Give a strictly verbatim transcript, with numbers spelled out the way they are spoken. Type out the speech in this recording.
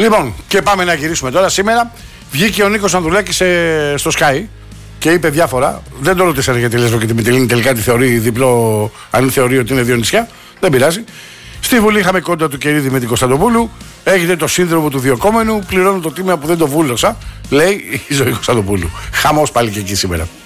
Λοιπόν, και πάμε να γυρίσουμε τώρα. Σήμερα βγήκε ο Νίκος Ανδρουλάκης ε, στο Sky και είπε διάφορα. Δεν το ρωτήσατε γιατί λες και τη Μυτιλίνη τελικά τη θεωρεί διπλό, αν θεωρεί ότι είναι δύο νησιά. Δεν πειράζει. Στη Βουλή είχαμε κόντα του Κερίδη με την Κωνσταντοπούλου. Έχετε το σύνδρομο του διοκόμενου. Πληρώνω το τίμημα που δεν το βούλωσα. Λέει η Ζωή Κωνσταντοπούλου. Χαμός πάλι και εκεί σήμερα.